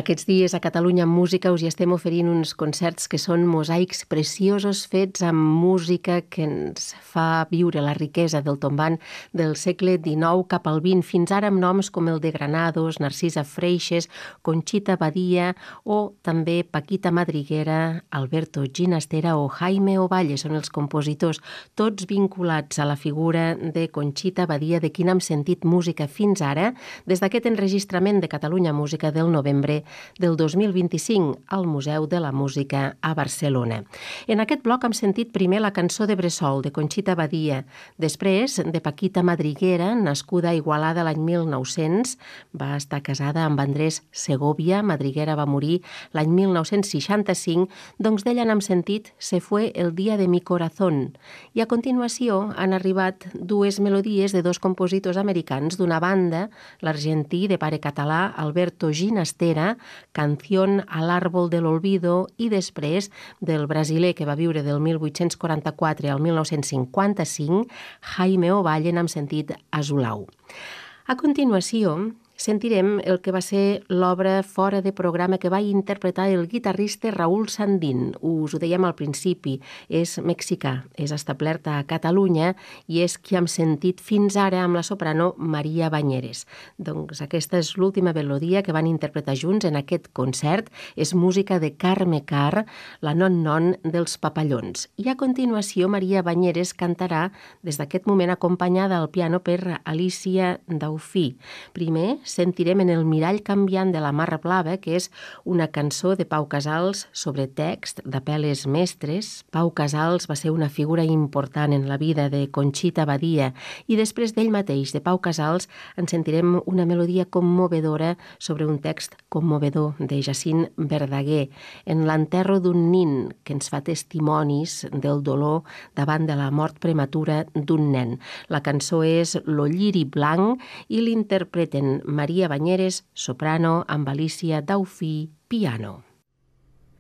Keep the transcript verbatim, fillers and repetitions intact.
Aquests dies a Catalunya Música us hi estem oferint uns concerts que són mosaics preciosos fets amb música que ens fa viure la riquesa del tombant del segle dinou cap al vint, fins ara amb noms com el de Granados, Narcisa Freixes, Conxita Badia o també Paquita Madriguera, Alberto Ginastera o Jaime Ovalle. Són els compositors, tots vinculats a la figura de Conxita Badia, de qui n'hem sentit música fins ara, des d'aquest enregistrament de Catalunya Música del novembre del dos mil vint-i-cinc al Museu de la Música a Barcelona. En aquest bloc hem sentit primer la cançó de Bressol, de Conxita Badia, després de Paquita Madriguera, nascuda a Igualada l'any mil nou-cents, va estar casada amb Andrés Segovia, Madriguera va morir l'any mil nou-cents seixanta-cinc, doncs d'ella n'hem sentit Se fue el día de mi corazón. I a continuació han arribat dues melodies de dos compositors americans, d'una banda, l'argentí de pare català Alberto Ginastera, Canción al árbol del olvido, i després del brasiler que va viure del mil vuit-cents quaranta-quatre al mil nou-cents cinquanta-cinc, Jaime Ovalle, n'hem sentit Azulau. A continuació, sentirem el que va ser l'obra fora de programa que va interpretar el guitarrista Raúl Sandín. Us ho dèiem al principi, és mexicà, és establert a Catalunya i és qui hem sentit fins ara amb la soprano Maria Banyeres. Doncs aquesta és l'última melodia que van interpretar junts en aquest concert. És música de Carme Carr, la non-non dels Papallons. I a continuació Maria Banyeres cantarà des d'aquest moment acompanyada al piano per Alicia Daufí. Primer, sentirem En el mirall canviant de la Mar Blava, que és una cançó de Pau Casals sobre text d'Apel·les Mestres. Pau Casals va ser una figura important en la vida de Conxita Badia i després d'ell mateix, de Pau Casals, en sentirem una melodia commovedora sobre un text commovedor de Jacint Verdaguer, En l'enterro d'un nin, que ens fa testimonis del dolor davant de la mort prematura d'un nen. La cançó és Lo lliri blanc i l'interpreten Maria Banyeres, soprano, amb Alicia Daufí, piano.